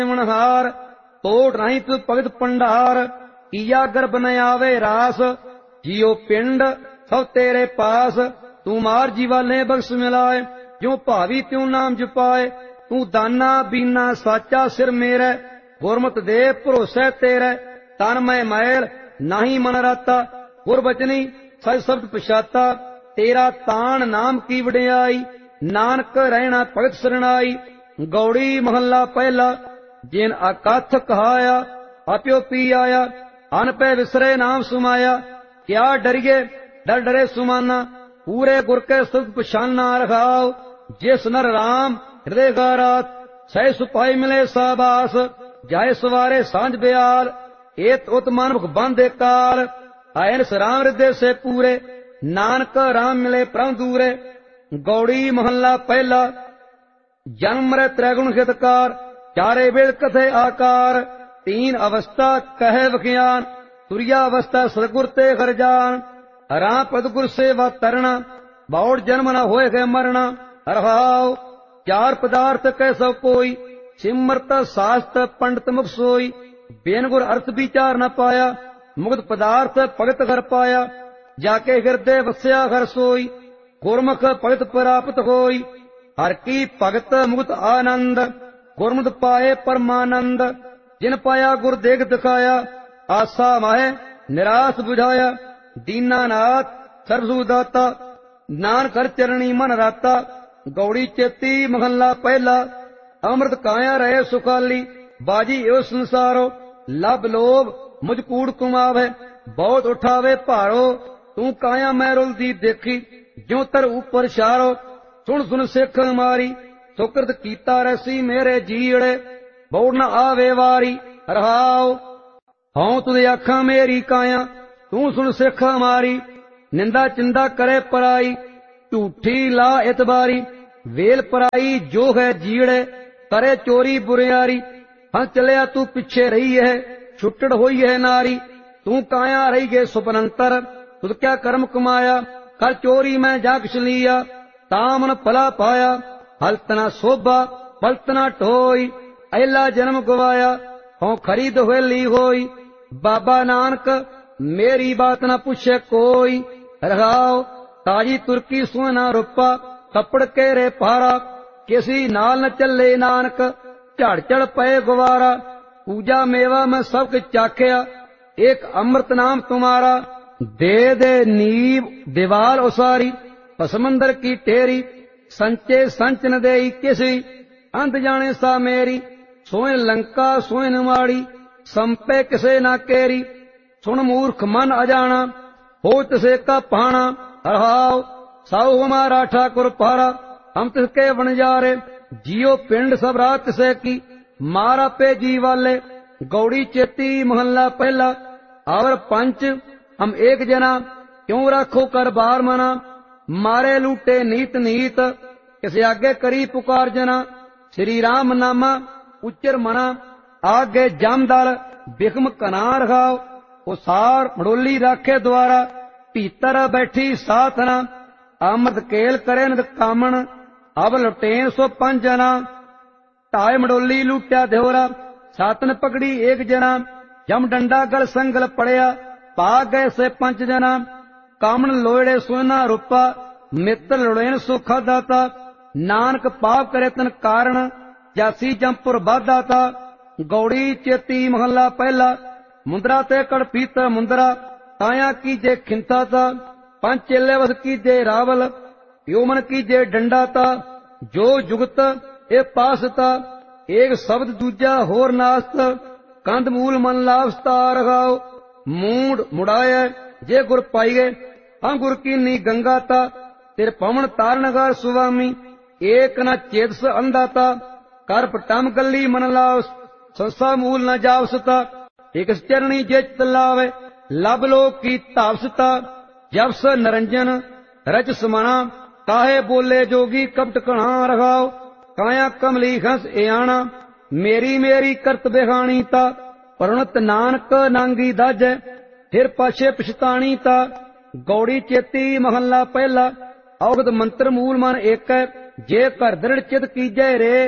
मनहार तोड़ नहीं तु भगत भंडार किया गर्भ न आवे रास जियो पिंड सब तेरे पास तू मार जीवा ले बख्श मिलाए जो भावी त्यों नाम जपाए तू दाना बीना साचा सिर मेरे गुरमत दे भरोसे तेरे तन मैं मैल नहीं मन राता गुरबचनी सच शब्द पछाता तेरा तान नाम की वडियाई नानक रहना भगत सरनाई। गौड़ी महला पहला जिन अकथ कहाया अप्यो पी आया अन पे विसरे नाम सुमाया क्या डरिए डर डरे सुमाना पूरे गुर के शब्द पछाना रखाओ जिस नर राम हृदय गारात सह सुपाई मिले साबास जाय सवारे सांझ ब्याल एत उत मानमुख बंदे काल आयन राम हृदय से पूरे नानक राम मिले परम दूरे। गौड़ी महला पहला जन्म मरे त्रैगुण हितकार चारे वेद कथे आकार तीन अवस्था कहे विज्ञान तुरिया अवस्था सदगुर ते घर जान राम पदगुर सेवा तरना बौड़ जन्म न होए गए मरना रहाओ चार पदार्थ कैसो कोई सिमरत शास्त्र पंडित मुख सोई बेन गुर अर्थ विचार न पाया मुक्त पदार्थ भगत घर पाया जाके हृदय वस्या घर सोई गुरमुख भगत प्राप्त होई हर की भगत मुक्त आनंद गुरमुत पाए परमानंद जिन पाया गुर देख दिखाया आशा माहे निराश बुझाया दीनानाथ सर्वसुदाता नानक कर चरणी मन राता। गौड़ी चेती महला पहला अमृत काया रहे सुखाली बाजी एवं संसारो लब लोभ मुझ कूड़ कुमावे बहुत उठावे भारो तू काया मैं रुलदी देखी ज्यों तर ऊपर शारो सुन सुन सिख मारी सुकृत कीता रसी मेरे जीड़े बौड़ न आवे वारी रहाओ हूं तुझे आखा मेरी काया तू सुन सिख मारी निंदा चिंदा करे पराई झूठी ला इतबारी वेल पराई जो है जीड़े करे चोरी बुरियारी हाँ चलिया तू पिछे रही है छुट्टड़ हुई है नारी तू काया रही गे सुपनंतर तुझ क्या कर्म कमाया कर चोरी मैं जागश लिया तामन फला पाया हलतना शोभा पलतना ढोई अला जन्म गवाया हों खरीद हुए ली होई बाबा नानक मेरी बात न पूछे कोई रहाओ ताजी तुर्की सोना रुपा कपड़ के रे पारा किसी नाल न चले नानक झड़ चढ़ पए गुवारा पूजा मेवा में सब चाख्या एक अमृत नाम तुम्हारा दे दे नींव दीवार उसारी समंदर की टेरी संचे संच न देई किसी अंत जाने सा मेरी सोए लंका सोए माड़ी संपे किसे ना केरी सुन मूर्ख मन अजाना हो तिसे का पाना रहाओ साऊ हमारा ठाकुर पारा हम तिसके वनजारे जियो पिंड सब रात से की मारा पे जी वाले। गौड़ी चेती महला पहला आवर पंच हम एक जना क्यों राखो कर बार मना मारे लूटे नीत नीत किसे आगे करी पुकार जना श्री राम नामा उच्चर मना आगे जामदल बिखम कना रखाओ उसार मड़ोली राखे द्वारा भीतर बैठी साथना अमृत केल करे नद कामन अब लुटेन सो पंज जना टाय मडोली लूटिया देवरा सातन पकड़ी एक जना जम डंडा गल संगल पड़या पाग गए से पंच जना कामन लोड़े सोना रूपा मित्र लुड़ेन सुखा दाता नानक पाप करे तन कारण जासी जमपुर बादाता। गौड़ी चेती महला पहला मुंदरा ते कड़ पीतर मुंदरा ताया की जे खिंता था पंच चेले वस की जे रावल योमन की जे डंडा था जो जुगत ए पास था एक शब्द दूजा होर नास्त कंद मूल मन लावस्ता रखाओ मूड मुड़ाया जे गुर पाइए हाँ गुर की नी गंगा था तेरे पवन तारनगार सुवामी एक न चेतस अंधा था कर पटम गली मन लावस संसा मूल न जावसता एक चरणी जे चलावे लब लोक की तापसता जब स नरंजन रच समाना काहे बोले जोगी कपट कणा रखाओ काया कमली हंस एआना मेरी मेरी करत बेहानी ता परणत नानक नांगी दाज फिर पाछे पछतानी ता। गौड़ी चेती महला पहला औगत मंत्र मूल मन एक जे कर दृढ़ चित कीजय रे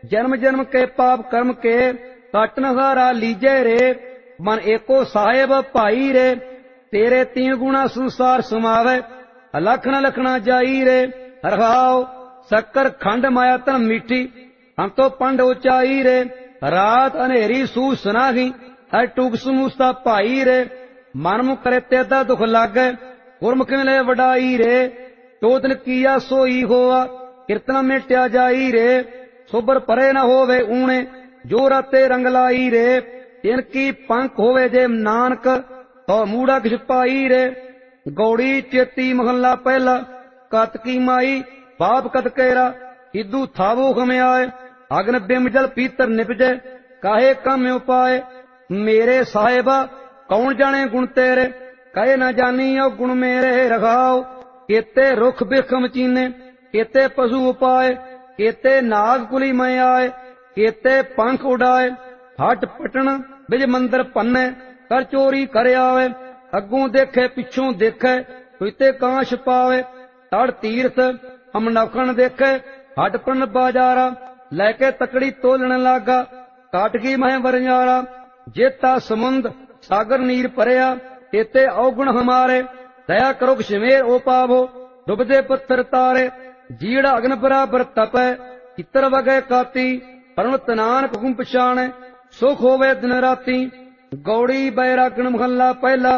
जन्म जन्म के पाप कर्म के काटन हारा लीजे रे मन एको साहेब भाई रे तेरे तीन गुणा संसार समावे लखना लखना जाई रे रखाओ शक्कर खंड माया तन मीठी हम तो पंड ऊंचाई रे रात अनेरी सू सुनाही हर टूक समूसा भाई रे मन मुख करे तेदा दुख लागे गुरमुख मिले वडाई रे चोदन किया सोई होआ कीर्तन मेट्या जाई रे सोबर परे न होवे ऊणे जो राते रंग लाई रे इनकी पंख होवे जे नानक तो मूड़ा किछ पाई रे गौड़ी चेती महला पहला कत की माई बाप कत केरा हिदू थावो खमयाए अग्न बिम जल पीतर निपजे काहे कम उपाय मेरे साहेबा कौन जाने गुण तेरे कहे न जानी ओ गुण मेरे रखाओ केते रुख बिखम चीने केते पशु उपाय केते नाग कुली में आए केते पंख उड़ाए हट पटन बिज मंदिर पन्ने कर चोरी करे आवे अगू देखे पिछों देखे कुते कांश पावे तड़ तीर्थ हम नखन देखे हट पन बाजारा लैके तकड़ी तोलन लागा काटगी मह बरजारा जेता समुंद सागर नीर परया केते अवगुण हमारे दया करो शिमेर ओ पावो डुबदे पत्थर तारे जीड़ा अग्न बराबर तपै चित्र वगै काती परमत नानक हुकुम पछाणे सुख होवे दिन राती गौड़ी बैरागण महला पहला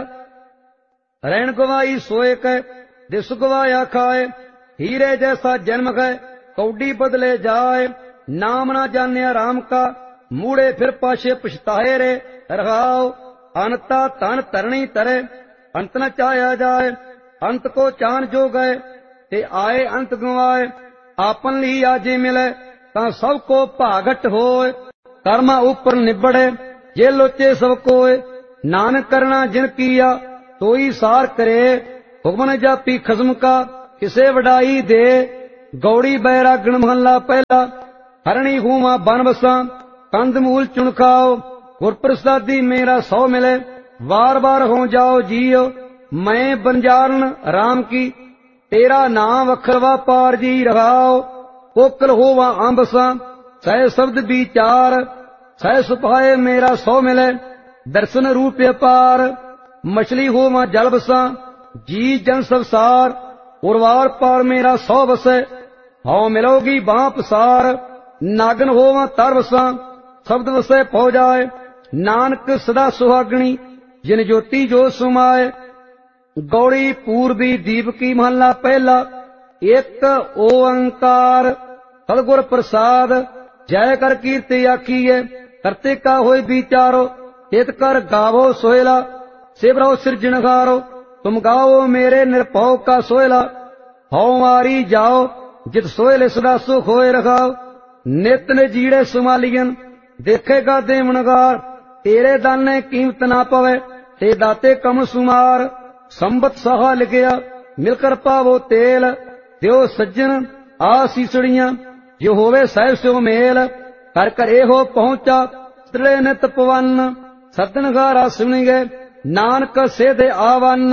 रैन गवाई सोए कै दिस गवाया खाए हीरे जैसा जन्म है कौडी बदले जाए नाम ना जाने राम का मूड़े फिर पाशे पछताए रे रखाओ अनता तन तरणी तरे अंत न चाया जाए अंत को चान जो गए ते आए अंत गवाए आपन ली आजे मिले ता सबको भागट होए कर्मा ऊपर निबड़े ये लोचे सब कोय नानक करना जिन किया तोई सार करे हुक्म जापी खसम का किसे वडाई दे गौड़ी बैरागण महला पहला हरणी हूमा बन बसा कंद मूल चुन खाओ गुर प्रसादी मेरा सौ मिले बार बार हो जाओ जियो मैं बंजारन राम की तेरा नाम अखरवा पार जी रखाओ कोकल होवा आंबसा सह शब्द विचार सह सुपाए मेरा सौ मिले दर्शन रूप पार मछली होवा जल बसा जी जन संसार उर्वार पार मेरा सौ बसे हौ मिलोगी बांप सार नागन होवा तर बसा शब्द वसे पौ जाए नानक सदा सुहागणी जिन ज्योति जो सुमाए गौड़ी पूर्वी दीप की महला पहला एक ओंकार सदगुर प्रसाद जय कर कीर्ति आखीए करते का होय विचारो चेत कर गावो सोयला सेवरो सिरजनगारो तुम गाओ मेरे निर्भव का सोयला हौ मारी जाओ जित सोयले सदा सुख होए रखाओ नित ने जीड़े सुमालियन देखेगा देवनगार तेरे दाने कीमत ना पवे ते दाते कम सुमार संबत सहा लिखया मिलकर पावो तेल दियो सज्जन आसीसड़ियां जो होवे सहब स्यो मेल कर करे हो पहुंचा त्रिले नित पवन सदनगारा सुन गए नानक सेधे आवन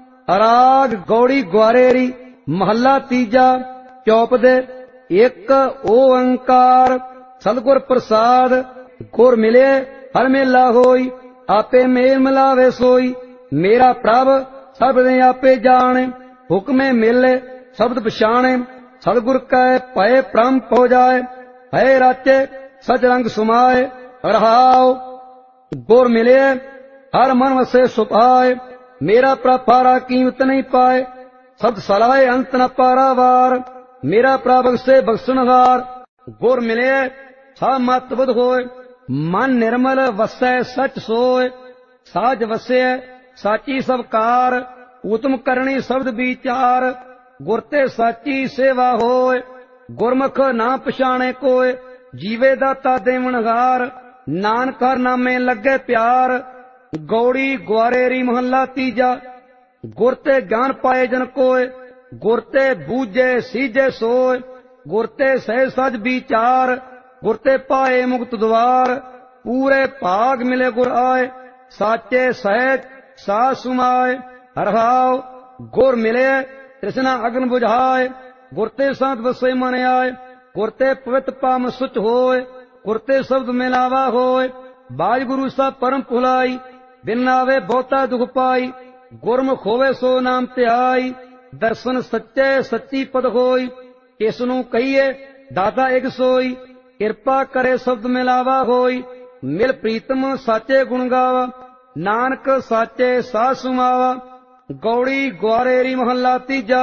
अराग गौड़ी ग्वारेरी महला तीजा चौप दे एक ओंकार सदगुर प्रसाद गुर मिले हर मेला होई आपे मेल मिलावे सोई मेरा प्रभ सब ने आपे जाने हुक्मे मिले शब्द पछाणे सदगुर कै पए प्रम पौ जाए है राचे सच रंग सुमाए रहाओ गुर मिले हर मन वसे सुपाए मेरा प्रभारा कीमत नहीं पाए सद सलाहे अंत न पारावार मेरा प्राबग से बख्शनहार गुर मिले सा मतबुद होए मन निर्मल वसै सच सोए साज वसे साची सब कार उत्तम करनी शब्द विचार गुरते साची सेवा होए गुरमुख ना पछाणे कोय जीवे दाता देवनहार नानक हर नामे लगे प्यार गौड़ी ग्वारेरी महला तीजा गुरते ज्ञान पाए जन कोय गुरते बूझे सीजे सोय गुरते सह सज विचार गुरते पाए मुक्त द्वार पूरे भाग मिले गुर आए साचे सहज सा सुमाए हरहाव गुर मिले तृष्णा अग्न बुझाए गुरते साथ बसे मन आए गुर ते पवित्र पाम सुच होय, गुर ते शब्द मिलावा होय। बाज गुरु सा परम भुलाई, बिन आवे बहुता दुख पाई। गुरमुख होवे सो नाम ध्याई, दर्शन सच्चे सच्ची पद होई। किसनू कहिए दाता एक सोई, किरपा करे शब्द मिलावा होई। मिल प्रीतम साचे गुण गावा, नानक साचे साथ सुमावा। गौड़ी ग्वारेरी महला तीजा,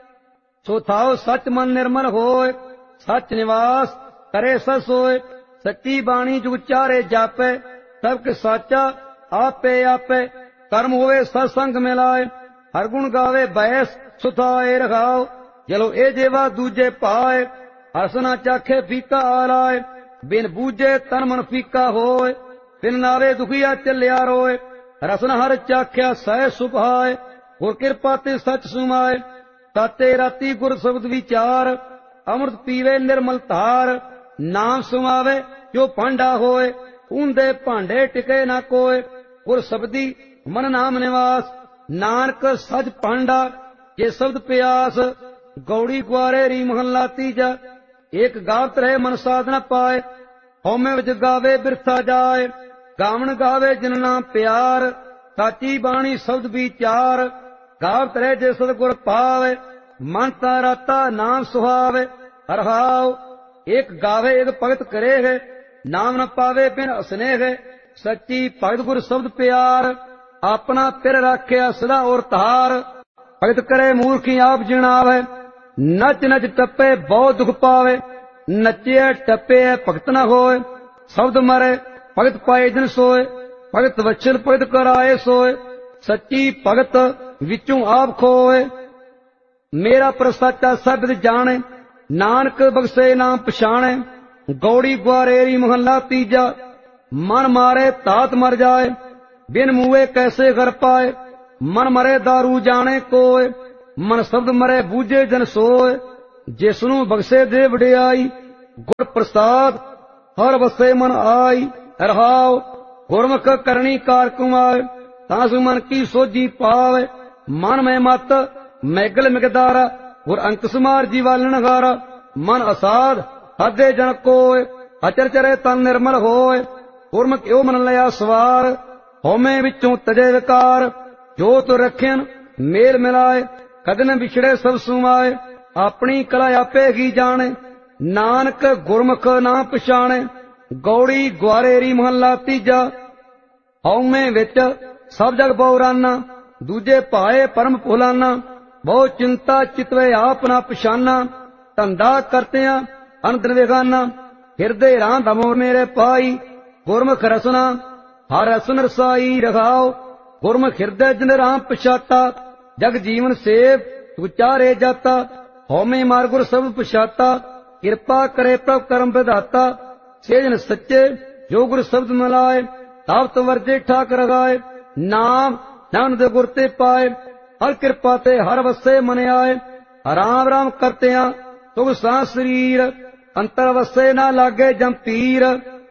सो थाओ सच मन निर्मल होय। सच निवास करे सस होय, सच्ची बाणी जुग चारे जापे। सबके साचा आपे आपे, कर्म होवे सत्संग मिलाए। हर गुण गावे बैस सुथाए रखाओ, जलो ए जेवा दूजे पाए। हसना चाखे फीका आलाए, बिन बूझे तन मन फीका होय। बिन नावे दुखिया चलिया रोए, रसन हर चाख्या सह सुभाए। गुर किरपा ते सच सुमाए, ताते राती गुर शब्द विचार। अमृत पीवे निर्मल धार, नाम सुमावे जो भांडा होए। ऊंदे भांडे टिके ना कोय, गुर शब्दी मन नाम निवास। नानक सच भांडा जे शब्द प्यास। गौड़ी ग्वारेरी महला तीजा, एक गावत रहे मन साधना पाए। हौमे विच गावे बिरथा जाए, गावण गावे जिन नाम प्यार। साची बाणी शब्द विचार, गावत रहे जे सतगुर पावे। मन ता राता नाम सुहावे, हरहाओ एक गावे एक भगत करे है। नाम न पावे बिन स्नेह, सच्ची भगत गुर शब्द प्यार। अपना पिर राख्या सदा और तार, भगत करे मूर्खी आप जिणावे। नच नच टप्पे बहुत दुख पावे, नचे टप्पे भगत न होए। शब्द मरे भगत पाए जिन सोए, भगत वचन भगत कराए सोए। सच्ची भगत विचों आप खोए, मेरा प्रसाचा सब जाने। नानक बख्शे नाम पछाणे, गौड़ी ग्वारेरी महला तीजा। मन मारे तात मर जाए, बिन मुए कैसे घर पाए। मन मरे दारू जाने कोय, मन शब्द मरे बूझे जन सोए। जिसनू बख्शे दे वडियाई, गुर प्रसाद हर बसे मन आई। रहाओ गुरमुख करनी कार कुमार, तासु मन की सोजी पावे। मन में मत मैगल मिगदारा, गुर अंक सुमार जीवालन गारा। मन असाध हदे जन कोय, अचर चरे तन निर्मल होय। गुरमुख यो मन लिया सवार, होमे विचों तजे विकार। जो तो रखियन मेल मिलाए, कदन बिछड़े सब सुमाए। अपनी कला आपे ही जाने, नानक गुरमुख ना पछाणे। गौड़ी ग्वारेरी महला तीजा, हौमे विच सब जग बौराना। दूजे पाए परम भुलाना, बहु चिंता चितवे आप ना पछाना। धंधा करतियां अंदर बेगाना, हिरदे रां दमो मेरे पाई। गुरमुख रसना हर रसन रसाई रखाओ, गुरमुख हिरदे जिन राम पछाता। जग जीवन सेव उचारे जाता, हौमे मार गुर सब पछाता। किरपा करे प्रभ करम विधाता, सेजन सच्चे जो गुर शब्द मिलाए। तावत वर्जे ठाक रगाए, नाम नाम दे गुर ते पाए। हर किरपा ते हर वसे मन आए, राम राम करतियां तुग सा शरीर। अंतर वसे ना लागे जम पीर,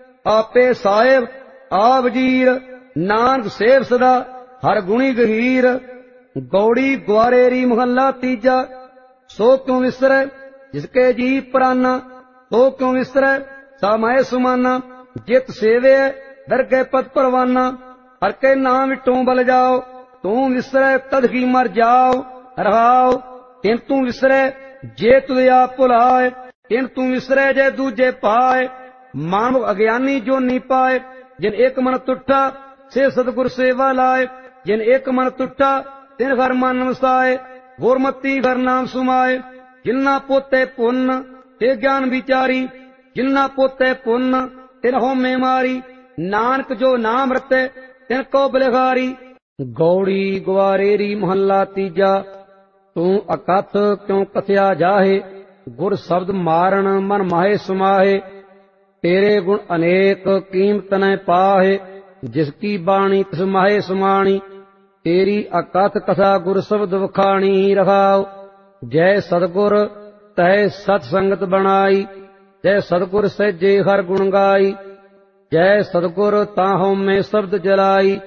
आपे साहेब आ वजीर। नानक सेव सदा हर गुणी गहीर। गौड़ी ग्वारेरी महला तीजा, सो क्यों विसरे जिसके जी प्राना। तो क्यों विसरे सामाए सुमाना, जित सेवे दरगे पद परवाना। हर के नाम विटों बल जाओ, तू विसरे तद ही मर जाओ। रहाओ तिन तू विसरे जे तुझे आप भुलाए, तिन तू विसरे जे दूजे पाए। मानव अज्ञानी जो नी पाए, जिन एक मन तुठा से सतगुर सेवा लाए। जिन एक मन तुठा तिन घर मन वसाए, गुरमती घर नाम सुमाए। जिन्ना पोते पुन्न ते ज्ञान विचारी, जिन्ना पोते पुन्न तिन होमे मारी। नानक जो नाम रते तिन को बलिहारी। गौड़ी ग्वारेरी महला तीजा, तू अकथ क्यों कथया जाहे। गुर शब्द मारण मन माहे सुमाहे, तेरे गुण अनेक कीमत न पाहे। जिसकी बाणी तिस माहे सुमाणी, तेरी अकथ कथा गुर शब्द वखाणी। रखाओ जय सतगुर तय सत संगत बनाई, जय सतगुर सजे हर गुण गाई। जय सतगुर ताहों में शब्द जलाई।